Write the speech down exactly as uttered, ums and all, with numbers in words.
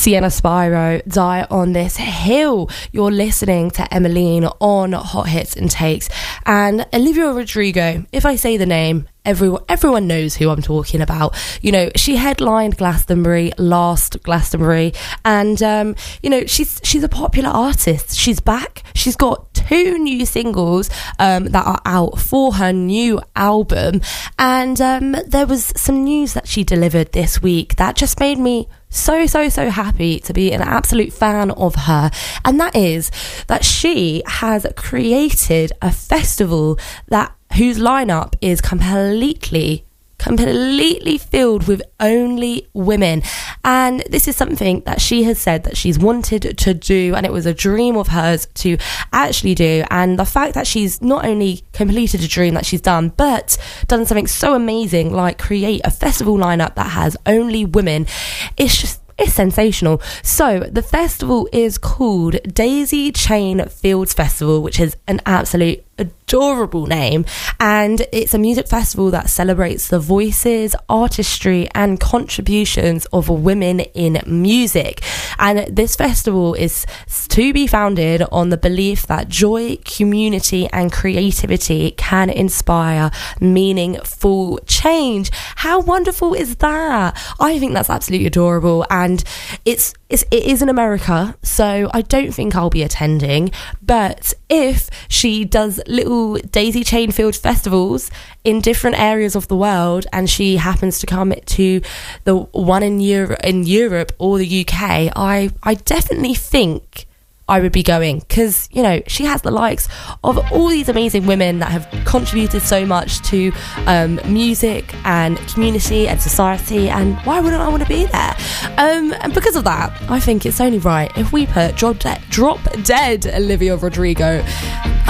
Sienna Spyro, Die on This Hill. You're listening to Emmeline on Hot Hits and Takes. And Olivia Rodrigo, if I say the name, everyone everyone knows who I'm talking about. You know, she headlined Glastonbury last Glastonbury, and um, you know, she's she's a popular artist. She's back. She's got two new singles um, that are out for her new album, and um, there was some news that she delivered this week that just made me so so so happy to be an absolute fan of her, and that is that she has created a festival that whose lineup is completely completely filled with only women. And this is something that she has said that she's wanted to do, and it was a dream of hers to actually do. And the fact that she's not only completed a dream that she's done, but done something so amazing like create a festival lineup that has only women, it's just it's sensational. So the festival is called Daisy Chain Fields Festival, which is an absolute adorable name, and it's a music festival that celebrates the voices, artistry and contributions of women in music. And this festival is to be founded on the belief that joy, community and creativity can inspire meaningful change. How wonderful is that? I think that's absolutely adorable, and it's, it's it is in America, so I don't think I'll be attending, but if she does little daisy chain field festivals in different areas of the world, and she happens to come to the one in Europe, in Europe or the U K, I I definitely think I would be going, because, you know, she has the likes of all these amazing women that have contributed so much to um, music and community and society, and why wouldn't I want to be there? Um, and because of that, I think it's only right if we put Drop Dead, Drop Dead Olivia Rodrigo